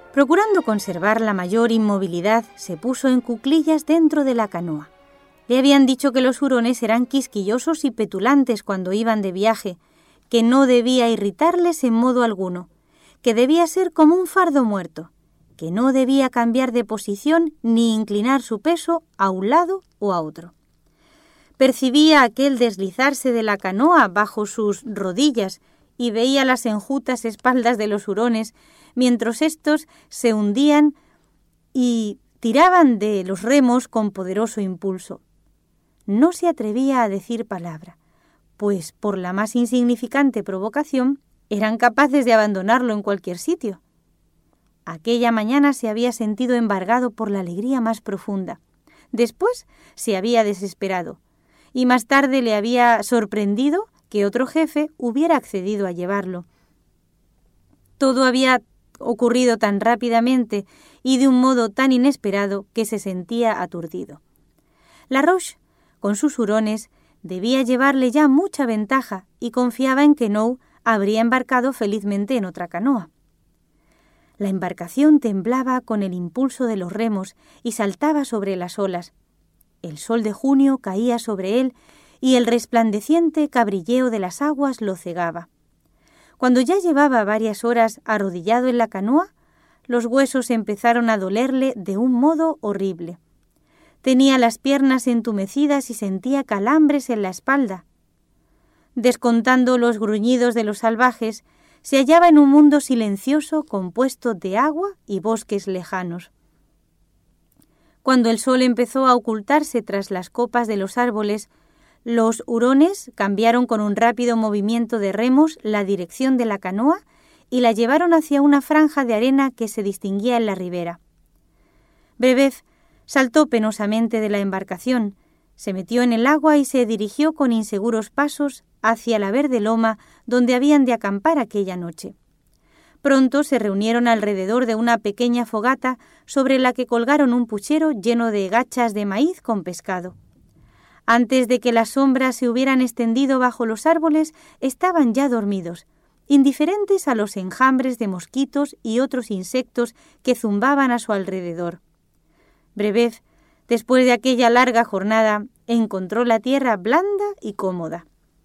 Procurando conservar la mayor inmovilidad, se puso en cuclillas dentro de la canoa. Le habían dicho que los hurones eran quisquillosos y petulantes cuando iban de viaje, que no debía irritarles en modo alguno, que debía ser como un fardo muerto, que no debía cambiar de posición ni inclinar su peso a un lado o a otro. Percibía aquel deslizarse de la canoa bajo sus rodillas y veía las enjutas espaldas de los hurones mientras éstos se hundían y tiraban de los remos con poderoso impulso. No se atrevía a decir palabra, pues por la más insignificante provocación eran capaces de abandonarlo en cualquier sitio. Aquella mañana se había sentido embargado por la alegría más profunda. Después se había desesperado, y más tarde le había sorprendido que otro jefe hubiera accedido a llevarlo. Todo había ocurrido tan rápidamente y de un modo tan inesperado que se sentía aturdido. Laroche, con sus hurones, debía llevarle ya mucha ventaja y confiaba en que Nou habría embarcado felizmente en otra canoa. La embarcación temblaba con el impulso de los remos y saltaba sobre las olas. El sol de junio caía sobre él y el resplandeciente cabrilleo de las aguas lo cegaba. Cuando ya llevaba varias horas arrodillado en la canoa, los huesos empezaron a dolerle de un modo horrible. Tenía las piernas entumecidas y sentía calambres en la espalda. Descontando los gruñidos de los salvajes, se hallaba en un mundo silencioso compuesto de agua y bosques lejanos. Cuando el sol empezó a ocultarse tras las copas de los árboles, los hurones cambiaron con un rápido movimiento de remos la dirección de la canoa y la llevaron hacia una franja de arena que se distinguía en la ribera. Brebeuf saltó penosamente de la embarcación, se metió en el agua y se dirigió con inseguros pasos hacia la verde loma donde habían de acampar aquella noche. Pronto se reunieron alrededor de una pequeña fogata sobre la que colgaron un puchero lleno de gachas de maíz con pescado. Antes de que las sombras se hubieran extendido bajo los árboles, estaban ya dormidos, indiferentes a los enjambres de mosquitos y otros insectos que zumbaban a su alrededor. Brebeuf, después de aquella larga jornada, encontró la tierra blanda y cómoda.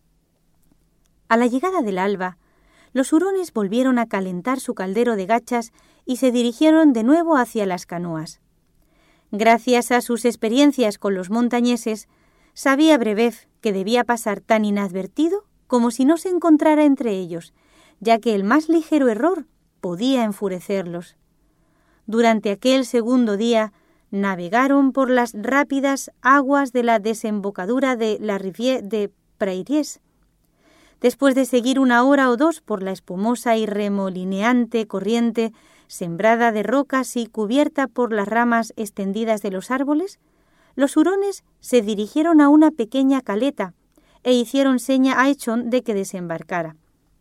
A la llegada del alba, los hurones volvieron a calentar su caldero de gachas y se dirigieron de nuevo hacia las canoas. Gracias a sus experiencias con los montañeses, sabía Brebeuf que debía pasar tan inadvertido como si no se encontrara entre ellos, ya que el más ligero error podía enfurecerlos. Durante aquel segundo día, navegaron por las rápidas aguas de la desembocadura de la Rivière de Prairiès. Después de seguir 1 hora o 2 por la espumosa y remolineante corriente, sembrada de rocas y cubierta por las ramas extendidas de los árboles, los hurones se dirigieron a una pequeña caleta e hicieron seña a Echon de que desembarcara.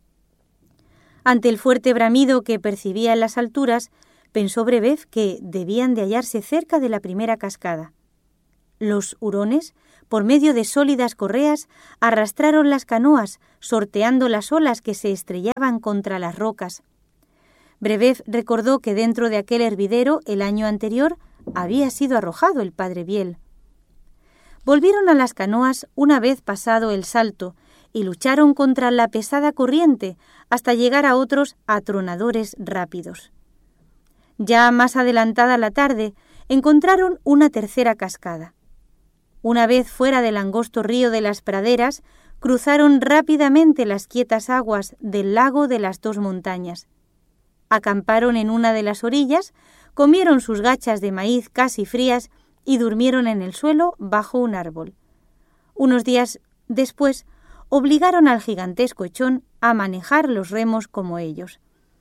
Ante el fuerte bramido que percibía en las alturas, pensó Brebeuf que debían de hallarse cerca de la primera cascada. Los hurones, por medio de sólidas correas, arrastraron las canoas, sorteando las olas que se estrellaban contra las rocas. Brebeuf recordó que dentro de aquel hervidero, el año anterior, había sido arrojado el padre Viel. Volvieron a las canoas una vez pasado el salto y lucharon contra la pesada corriente hasta llegar a otros atronadores rápidos. Ya más adelantada la tarde, encontraron una tercera cascada. Una vez fuera del angosto río de las praderas, cruzaron rápidamente las quietas aguas del lago de las 2 montañas. Acamparon en una de las orillas, comieron sus gachas de maíz casi frías y durmieron en el suelo bajo un árbol. Unos días después, obligaron al gigantesco Echon a manejar los remos como ellos.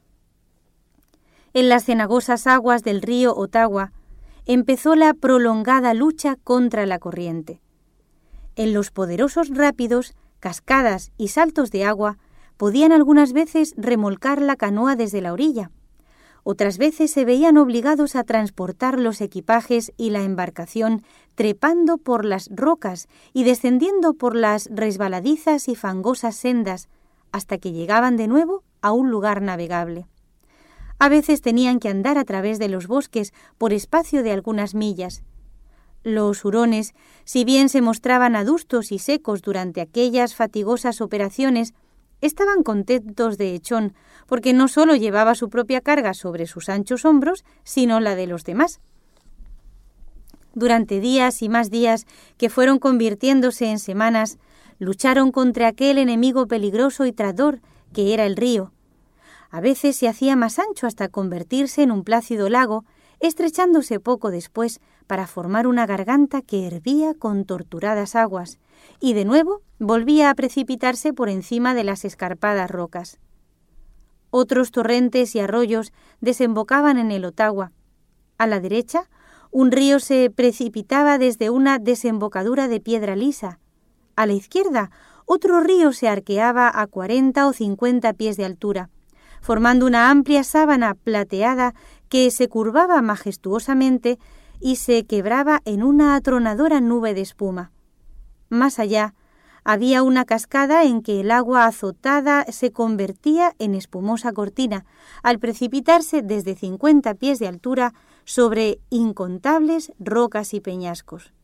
En las cenagosas aguas del río Ottawa empezó la prolongada lucha contra la corriente. En los poderosos rápidos, cascadas y saltos de agua podían algunas veces remolcar la canoa desde la orilla. Otras veces se veían obligados a transportar los equipajes y la embarcación trepando por las rocas y descendiendo por las resbaladizas y fangosas sendas hasta que llegaban de nuevo a un lugar navegable. A veces tenían que andar a través de los bosques por espacio de algunas millas. Los hurones, si bien se mostraban adustos y secos durante aquellas fatigosas operaciones, estaban contentos de Echón, porque no solo llevaba su propia carga sobre sus anchos hombros, sino la de los demás. Durante días y más días, que fueron convirtiéndose en semanas, lucharon contra aquel enemigo peligroso y traidor que era el río. A veces se hacía más ancho hasta convertirse en un plácido lago, estrechándose poco después para formar una garganta que hervía con torturadas aguas, y de nuevo volvía a precipitarse por encima de las escarpadas rocas. Otros torrentes y arroyos desembocaban en el Ottawa. A la derecha, un río se precipitaba desde una desembocadura de piedra lisa. A la izquierda, otro río se arqueaba a 40 o 50 pies de altura, formando una amplia sábana plateada que se curvaba majestuosamente y se quebraba en una atronadora nube de espuma. Más allá, había una cascada en que el agua azotada se convertía en espumosa cortina, al precipitarse desde 50 pies de altura sobre incontables rocas y peñascos.